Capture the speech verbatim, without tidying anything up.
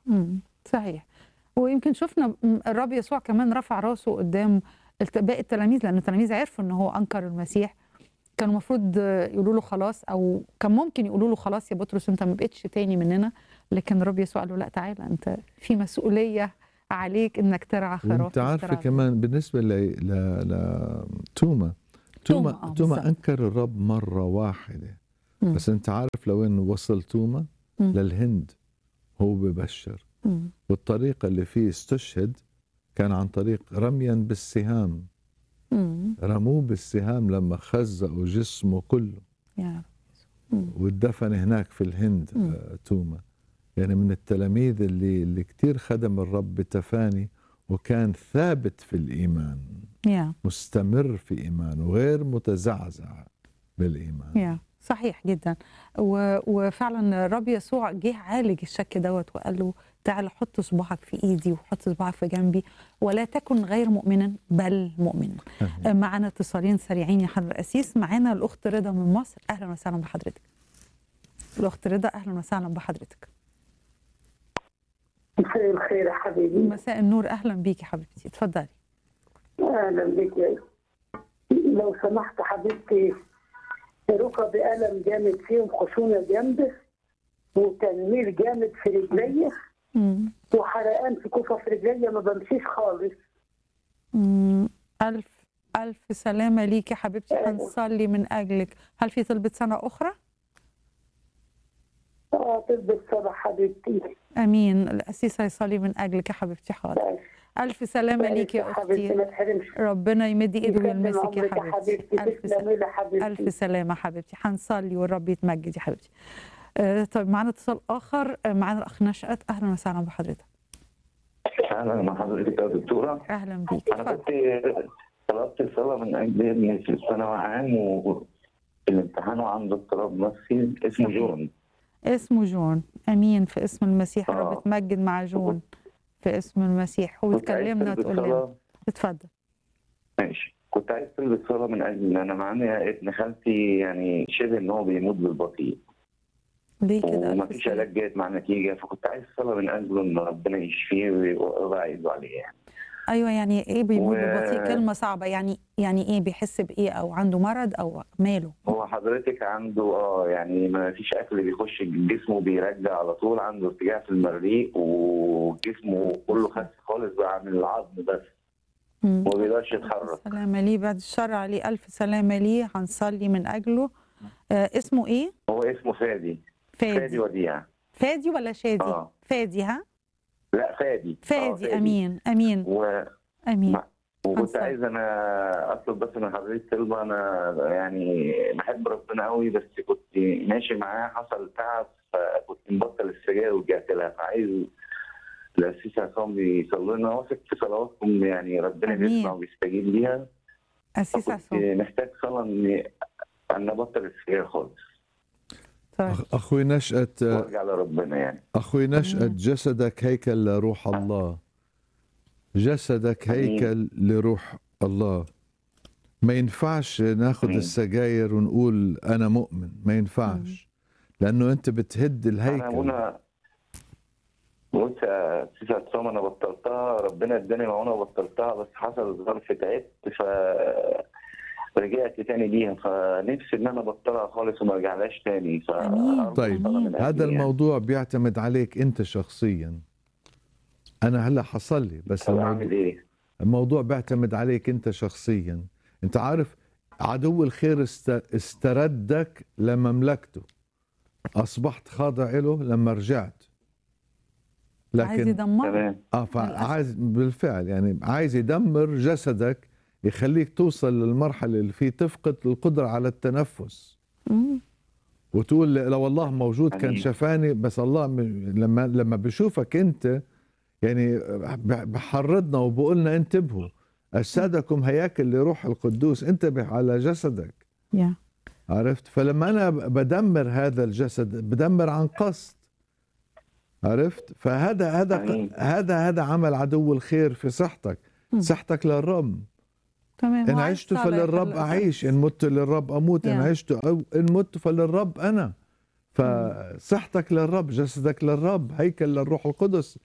إمم، صحيح. ويمكن شُفنا م الرب يسوع كمان رفع راسه قدّام الت باقي التلاميذ، لأن التلاميذ عرفوا إن هو أنكر المسيح، كانوا المفروض يقولوا له خلاص، أو كان ممكن يقولوا له خلاص يا بطرس أنت ما بقيتش تاني مننا، لكن الرب يسوع قال له لأ تعالَ أنت في مسؤولية عليك إنك ترعى وأنتِ خرافي عارفة وترعى غنمي. كمان بالنسبة ل ل لتوما، توما توما آه توما بالضبط. أنكر الرب مرة واحدة، إمم، بس أنتِ عارف لوين وصل توما؟ إمم، للهند وهو ببشر، إمم، والطريقة اللي فيه استشهد كان عن طريق رميًا بالسهام، إمم، رموه بالسهام لما خزقوا جسمه كله يا رب يسوع. إمم، واتدفن هناك في الهند. إمم، آه، توما يعني من التلاميذ اللي اللي كتير خدم الرب بتفاني، وكان ثابت في الإيمان، يا مستمر في إيمانه غير متزعزع بالإيمان. يا صحيح جدًا. و وفعلًا الرب يسوع جه عالج الشك دوّة وقال له: "تعالَ حُط صباعك في إيدي وحُط صباعك في جنبي ولا تكن غير مؤمنًا بل مؤمنًا." آمين. آآ معانا اتصالين سريعين يا حضرة القسيس، معانا الأخت رضا من مصر، أهلًا وسهلًا بحضرتك. الأخت رضا أهلًا وسهلًا بحضرتك. مساء الخير يا حبيبي. مساء النور، أهلًا بيكِ يا حبيبتي، اتفضلي. اهلا بك يا لو سمحت حبيبتي، ركبي ألم جامد فيهم خشونة جامدة وتنميل جامد في رجليا إمم، وحرقان في كوفة في رجليا، ما بمشيش خالص. إمم، ألف ألف سلامة ليكِ يا حبيبتي، اه هنصلي من أجلِك. هل في طلبة صلاة أخرى؟ آه، تلبس صباح حبيبتي. آمين، القسيس هيصلي من أجلِك يا حبيبتي، حاضر. بس ألف سلامة بس ليكِ يا يا حبيبتي أختي، ما تحرمش. ربنا يمد إيده يسلم ويلمسِك يا عمرك يا حبيبتي. حبيبتي، ألف س تسلمي لي ألف حبيبتي. سلامة حبيبتي، هنصلي والرب يتمجد يا حبيبتي. آآ طيب معانا اتصال آخر، آآ معانا الأخ نشأت، أهلًا وسهلًا بحضرتك. أهلا مع حضرتك يا دكتورة. أهلًا بيك، أنا اتفضل. كنت طلبت الصلاة من أجل ابني في الثانوي عام وفي الامتحان وعنده اضطراب نفسي اسمه صحيح. جون. اسمه جون، آمين في اسم المسيح، الرب اه يتمجد مع جون في اسم المسيح، كنت عايز وتكلمنا تلبس تقول لنا. صلاة. اتفضل. ماشي، كنت عايز تلبس صلاة من أجل إن أنا معايا ابن خالتي يعني شبه إن هو بيموت بالبطيء ليه كده؟ ألف ومفيش سلامة. علاج جايب مع نتيجة، فكنت عايز صلاة من أجله إن ربنا يشفيه ويوقع إيده عليه يعني. أيوه، يعني إيه بيموت ببطيء؟ وهو كلمة صعبة، يعني يعني إيه، بيحس بإيه أو عنده مرض أو ماله؟ حضرتك عنده اه يعني ما فيش اكل بيخش جسمه بيرجع على طول، عنده ارتجاع في المريء وجسمه كله خس خالص بقى عن العظم بس إمم، وما بيقدرش ألف يتحرك. سلامة ليه، بعد الشر عليه، ألف سلامة ليه، هنصلي من أجله. آآ اسمه إيه؟ هو اسمه فادي. فادي فادي. وديع. فادي والّا شادي؟ اه فادي ها؟ لا فادي اه فادي، فادي. آمين، آمين، و آمين. ما- وكنت هنصلي. عايز انا اطلب بس من حضرتك طلبه. انا يعني بحب ربنا قوي بس كنت ماشي معاه حصل تعب فكنت مبطل السجاير ورجعت لها، فعايز القسيس عصام يصلي لنا، واثق في صلواتكم يعني ربنا بيسمع آمين. وبيستجيب ليها. قسيس فكنت عصام. محتاج صلاة إن أن أبطل السجاير خالص طيب. أخ- أخوي نشأت وأرجع لربنا يعني. أخوي نشأت آمين. جسدك هيكل لروح الله، جسدك أمين هيكل لروح الله. ما ينفعش ناخد أمين. السجاير ونقول أنا مؤمن، ما إمم. ينفعش، لأنه أنت بتهد أنا الهيكل. أبونا بص يا أسيس عصام، أنا بطلتها، ربنا إداني معونة وبطلتها، بس حصل ظرف تعبت ف رجعت تاني ليها، فنفسي إن أنا أبطلها خالص وما أرجعلهاش تاني، آمين، فأرجو طيب الصلاة آمين. من هذا أجلي يعني. الموضوع بيعتمد عليك أنت شخصيا. أنا هلا حصل بس طب الموضوع أعمل إيه؟ الموضوع بيعتمد عليك أنت شخصيا. أنت عارف عدو الخير است... استردك لمملكته، أصبحت خاضع له لما رجعت، عايز لكن يدمّره تمام. اه للأسف. فعايز بالفعل يعني عايز يدمر جسدك، يخليك توصل للمرحلة اللي فيه تفقد القدرة على التنفس، إمم، وتقول لو الله موجود كان أمين شفاني. بس الله م- لما لما بشوفك انت يعني ب- بحرضنا وبقولنا انتبهوا، أجسادكم هياكل لروح القدوس، انتبه على جسدك. يا عرفت؟ فلما أنا بدمر هذا الجسد بدمر عن قصد. عرفت؟ فهذا هذا أمين هذا هذا عمل عدو الخير في صحتك. إمم، صحتك للرب. تمام، إن هو عايز عشت صلاة يا فللرب حضرة أعيش، إن القسيس. مت للرب أموت، إن يا عشت أو إن مت فللرب أنا. إمم، فصحتك للرب، جسدك للرب، هيكل للروح القدس.